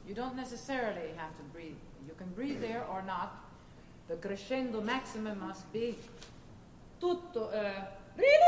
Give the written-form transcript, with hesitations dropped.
You don't necessarily have to breathe. You can breathe there or not. The crescendo maximum must be tutto. Really?